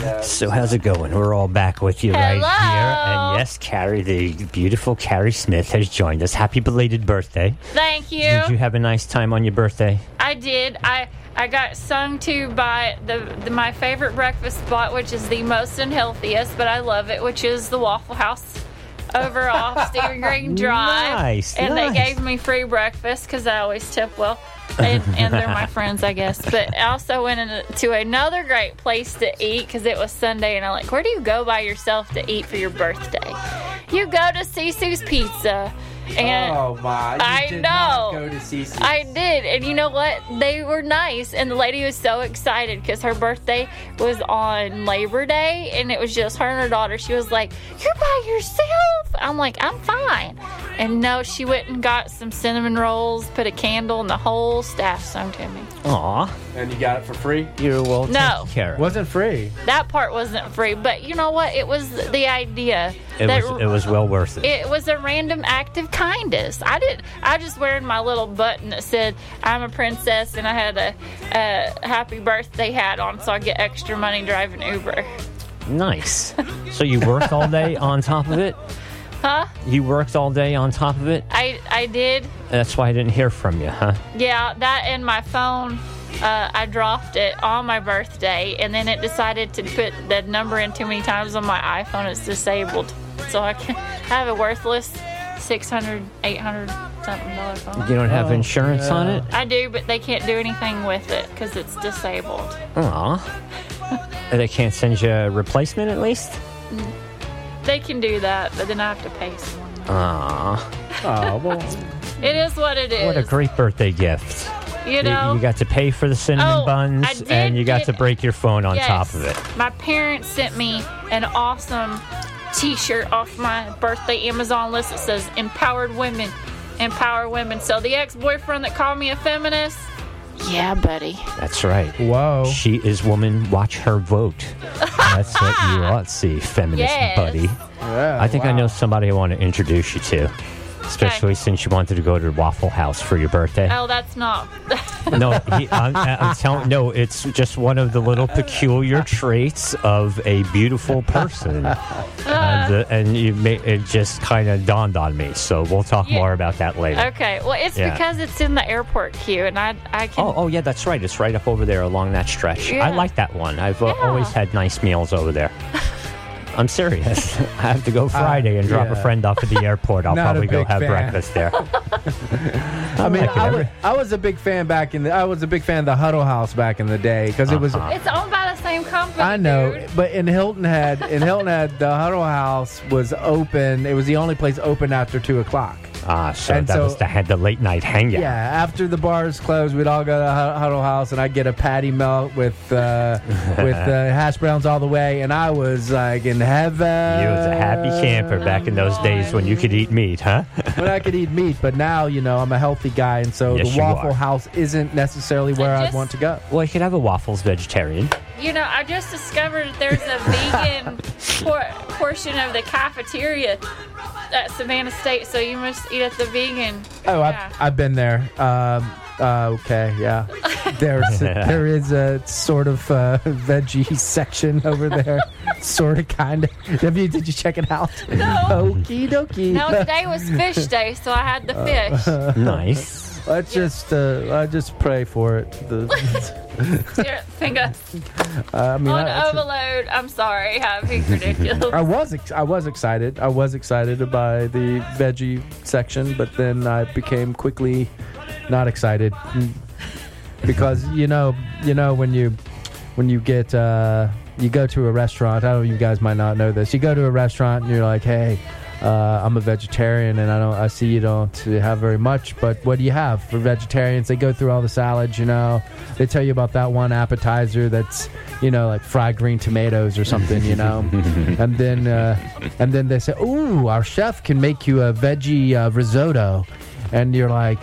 So how's it going? We're all back with you right Hello. here. And yes, Carrie, the beautiful Carrie Smith has joined us. Happy belated birthday. Thank you. Did you have a nice time on your birthday? I did. I got sung to by my favorite breakfast spot, which is the most unhealthiest, but I love it, which is the Waffle House over off Stephen Green Drive. Nice, and nice. they gave me free breakfast because I always tip well. And they're my friends, I guess. But I also went to another great place to eat because it was Sunday, and I'm like, where do you go by yourself to eat for your birthday? You go to Sisu's Pizza. And oh my! I did know. Not go to Cece's. I did, and you know what? They were nice, and the lady was so excited because her birthday was on Labor Day, and it was just her and her daughter. She was like, "You're by yourself?" I'm like, "I'm fine." And no, she went and got some cinnamon rolls, put a candle, and the whole staff sung to me. Aw, And you got it for free? you're well No. taken care of. Wasn't free. That part wasn't free, but you know what? It was the idea. It was well worth it. It was a random act of kindness. I just wearing my little button that said I'm a princess, and I had a happy birthday hat on, so I get extra money driving Uber. Nice. So you worked all day on top of it? Huh? You worked all day on top of it? I did. That's why I didn't hear from you, huh? Yeah, that and my phone. I dropped it on my birthday, and then it decided to put the number in too many times on my iPhone. It's disabled, so I have a worthless $600, $800 something dollar phone. You don't have insurance on it? I do, but they can't do anything with it because it's disabled. Aw. They can't send you a replacement at least? They can do that, but then I have to pay someone. Aw. Oh well. It is what it is. What a great birthday gift. You know, You got to pay for the cinnamon Oh, buns, I did and you got get- to break your phone on yes, top of it. My parents sent me an awesome t-shirt off my birthday Amazon list that says "Empowered Women, Empower Women." So the ex-boyfriend that called me a feminist, yeah, buddy. That's right. Whoa. She is woman, watch her vote. That's what you ought to see, feminist Yes. buddy. Yeah, I think I wow. know somebody I want to introduce you to. Especially Okay. since you wanted to go to the Waffle House for your birthday. Oh, that's not. No, I'm telling. No, it's just one of the little peculiar traits of a beautiful person, and it just kind of dawned on me. So we'll talk Yeah. more about that later. Okay, well, it's Yeah. because it's in the airport queue, and I can. Oh, yeah, that's right. It's right up over there along that stretch. Yeah. I like that one. I've Yeah. always had nice meals over there. I'm serious. I have to go Friday and drop a yeah. friend off at the airport. I'll Not a probably go big have fan. breakfast there. I mean, like it. I was a big fan I was a big fan of the Huddle House back in the day because it was. It's owned by the same company. I know, dude. but in Hilton Head, the Huddle House was open. It was the only place open after 2:00. So And that so- was had the late night hangout. Yeah, after the bars closed, we'd all go to Huddle House, and I'd get a patty melt with hash browns all the way, and I was like in heaven. You was a happy camper back in those days when you could eat meat, huh? When I could eat meat, but now I'm a healthy guy, and so Yes, the you Waffle are. House isn't necessarily where I'd just- want to go. Well, you could have a waffles vegetarian. You know, I just discovered that there's a vegan portion of the cafeteria at Savannah State, so you must eat at the vegan. Oh, Yeah. I've been there. Okay, yeah. There is a sort of veggie section over there, sort of, kind of. Did you check it out? No. Okie dokie. No, today was fish day, so I had the fish. Nice. I just pray for it. Here, finger I mean, on I- overload. I'm sorry, I'm being ridiculous. I was excited. I was excited by the veggie section, but then I became quickly not excited because you know when you get you go to a restaurant. I don't know, you guys might not know this. You go to a restaurant and you're like, hey, I'm a vegetarian and I see you don't have very much, but what do you have for vegetarians? They go through all the salads, they tell you about that one appetizer that's, like fried green tomatoes or something, and then they say, ooh, our chef can make you a veggie risotto. And you're like,